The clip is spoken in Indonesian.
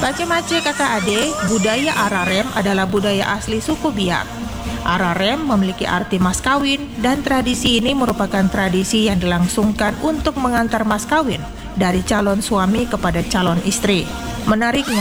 Mace-mace kakak adik, budaya Ararem adalah budaya asli suku Biak. Ararem memiliki arti mas kawin dan tradisi ini merupakan tradisi yang dilangsungkan untuk mengantar mas kawin dari calon suami kepada calon istri. Menariknya,